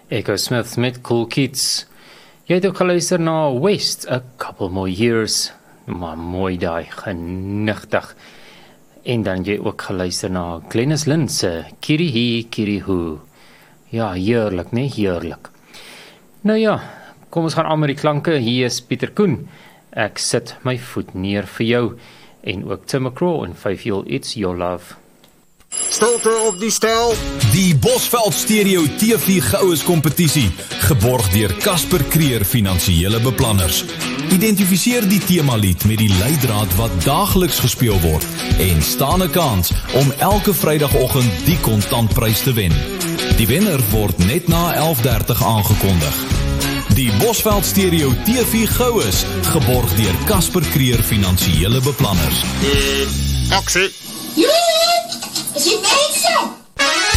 Echo Smith met Cool Kids. Jy het ook geluister na West, A Couple More Years. Maar mooi daai, genigtig. En dan jy ook geluister na Glennis Lynn se Kiri Hi, Kiri Hu. Ja, heerlik, nee, heerlik. Nou ja, kom ons gaan aan met die klanke. Hier is Pieter Koen. Ek sit my voet neer vir jou. En ook Tim McGraw en 5 You'll It's Your Love. Stilte op die stel. Die Bosveld Stereo TV Goues kompetisie, geborg deur Casper Creer Finansiële Beplanners. Identifiseer die temalied met die leidraad wat daagliks gespeel word en staan 'n kans om elke Vrydagoggend die kontantprys te wen. Die wenner word net na 11:30 aangekondig. Die Bosveld Stereo TV Goues, geborg deur Casper Creer Finansiële Beplanners. Aksie. Is dit mense?